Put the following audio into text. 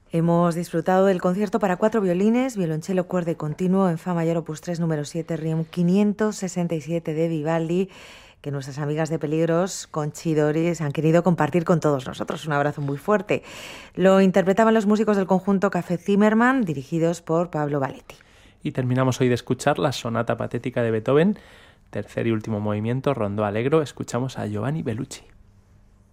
Hemos disfrutado del concierto para 4 violines, violonchelo, cuerda y continuo en Fa mayor opus 3 número 7, Requiem 567 de Vivaldi, que nuestras amigas de Peligros, Conchi y Doris, han querido compartir con todos nosotros. Un abrazo muy fuerte. Lo interpretaban los músicos del conjunto Café Zimmermann, dirigidos por Pablo Valetti. Y terminamos hoy de escuchar la sonata patética de Beethoven, tercer y último movimiento, rondó allegro. Escuchamos a Giovanni Bellucci.